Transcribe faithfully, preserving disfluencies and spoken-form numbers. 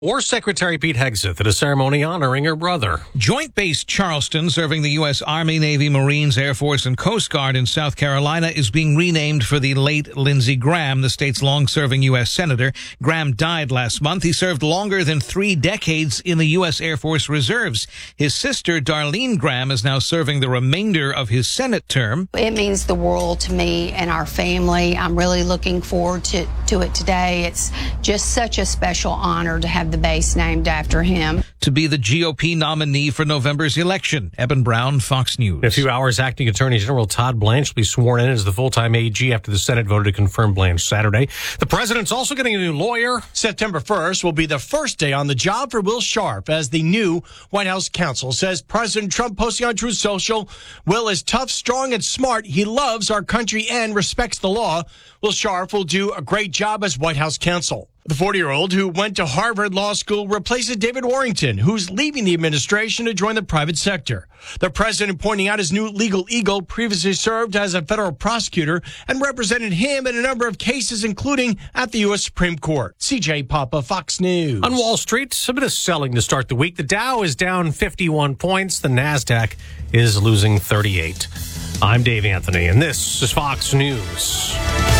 War Secretary Pete Hegseth at a ceremony honoring her brother. Joint Base Charleston, serving the U S. Army, Navy, Marines, Air Force, and Coast Guard in South Carolina, is being renamed for the late Lindsey Graham, the state's long-serving U S. Senator. Graham died last month. He served longer than three decades in the U S. Air Force Reserves. His sister, Darlene Graham, is now serving the remainder of his Senate term. It means the world to me and our family. I'm really looking forward to, to it today. It's just such a special honor to have the base named after him. To be the G O P nominee for November's election. Eben Brown, Fox News. In a few hours, Acting Attorney General Todd Blanche will be sworn in as the full-time A G after the Senate voted to confirm Blanche Saturday. The president's also getting a new lawyer. September first will be the first day on the job for Will Sharp as the new White House counsel, says President Trump, posting on Truth Social. Will is tough, strong, and smart. He loves our country and respects the law. Will Sharp will do a great job as White House counsel. The forty-year-old who went to Harvard Law School replaces David Warrington, who's leaving the administration to join the private sector. The president pointing out his new legal eagle previously served as a federal prosecutor and represented him in a number of cases, including at the U S. Supreme Court. C J Papa, Fox News. On Wall Street, a bit of selling to start the week. The Dow is down fifty-one points. The NASDAQ is losing thirty-eight. I'm Dave Anthony, and this is Fox News.